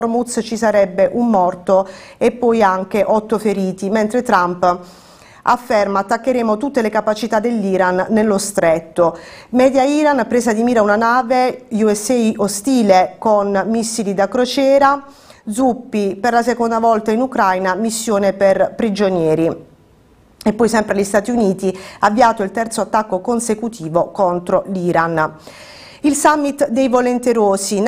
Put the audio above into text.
Hormuz ci sarebbe un morto e poi anche 8 feriti, mentre Trump afferma attaccheremo tutte le capacità dell'Iran nello stretto. Media Iran, presa di mira una nave USA ostile con missili da crociera. Zuppi, per la seconda volta in Ucraina, missione per prigionieri. E poi sempre gli Stati Uniti ha avviato il terzo attacco consecutivo contro l'Iran. Il summit dei volenterosi.